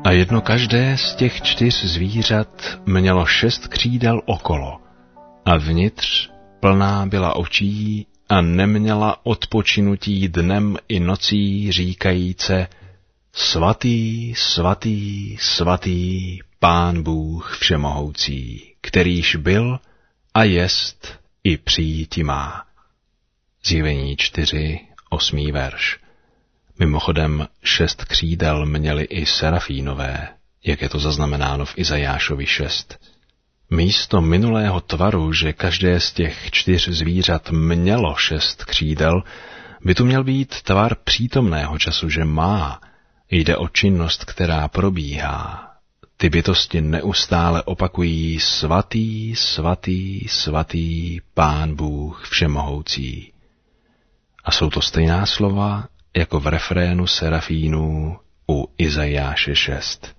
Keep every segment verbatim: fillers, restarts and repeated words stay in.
A jedno každé z těch čtyř zvířat mělo šest křídel okolo a vnitř plná byla očí a neměla odpočinutí dnem i nocí, říkajíce: Svatý, svatý, svatý, Pán Bůh všemohoucí, kterýž byl a jest i přijíti má. Zjevení čtyři, osmý verš. Mimochodem šest křídel měly i serafínové, jak je to zaznamenáno v Izajášovi šest. Místo minulého tvaru, že každé z těch čtyř zvířat mělo šest křídel, by tu měl být tvar přítomného času, že má. Jde o činnost, která probíhá. Ty bytosti neustále opakují: Svatý, svatý, svatý, Pán Bůh všemohoucí. A jsou to stejná slova jako v refrénu serafínů u Izajáše šest.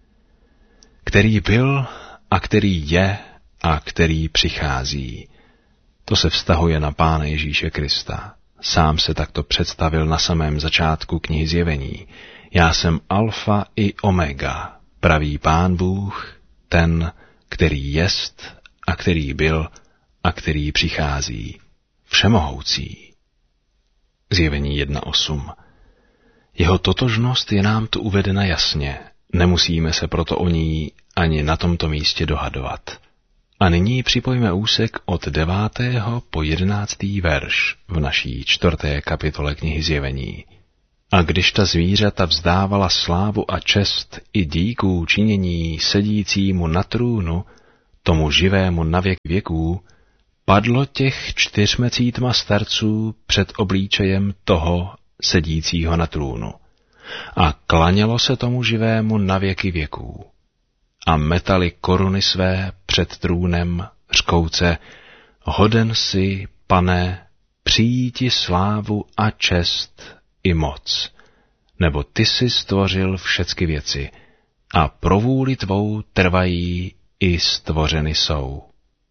Který byl a který je a který přichází. To se vztahuje na Pána Ježíše Krista. Sám se takto představil na samém začátku knihy Zjevení. Já jsem alfa i omega, pravý Pán Bůh, ten, který jest a který byl a který přichází, všemohoucí. Zjevení jedna osm. Jeho totožnost je nám tu uvedena jasně, nemusíme se proto o ní ani na tomto místě dohadovat. A nyní připojme úsek od devátého po jedenáctý verš v naší čtvrté kapitole knihy Zjevení. A když ta zvířata vzdávala slávu a čest i díků činění sedícímu na trůnu, tomu živému na věk věků, padlo těch čtyřmecítma starců před obličejem toho sedícího na trůnu a klanělo se tomu živému na věky věků. A metali koruny své před trůnem, řkouce: Hoden si, Pane, přijíti slávu a čest i moc, nebo ty jsi stvořil všecky věci a pro vůli tvou trvají i stvořeny jsou.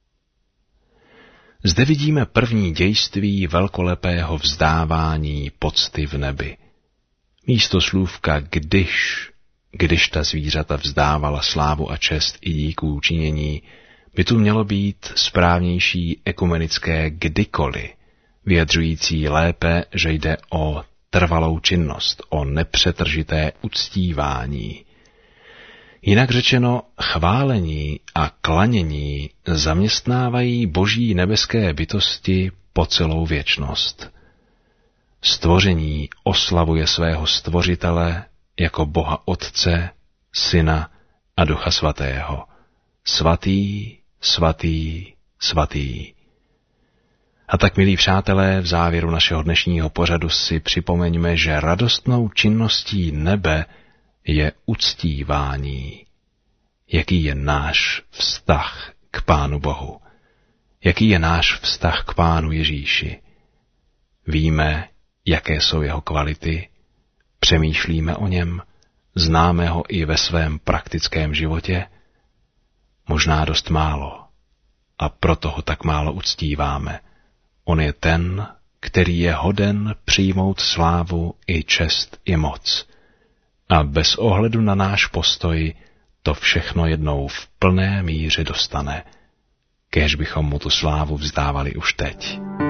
Zde vidíme první dějství velkolepého vzdávání pocty v nebi. Místo slůvka když, když ta zvířata vzdávala slávu a čest i díků činění, by tu mělo být správnější ekumenické kdykoliv, vyjadřující lépe, že jde o trvalou činnost, o nepřetržité uctívání. Jinak řečeno, chválení a klanění zaměstnávají boží nebeské bytosti po celou věčnost. Stvoření oslavuje svého stvořitele jako Boha Otce, Syna a Ducha Svatého. Svatý, svatý, svatý. A tak, milí přátelé, v závěru našeho dnešního pořadu si připomeňme, že radostnou činností nebe je uctívání. Jaký je náš vztah k Pánu Bohu? Jaký je náš vztah k Pánu Ježíši? Víme, jaké jsou jeho kvality? Přemýšlíme o něm? Známe ho i ve svém praktickém životě? Možná dost málo. A proto ho tak málo uctíváme. On je ten, který je hoden přijmout slávu i čest i moc. A bez ohledu na náš postoj to všechno jednou v plné míře dostane, kéž bychom mu tu slávu vzdávali už teď.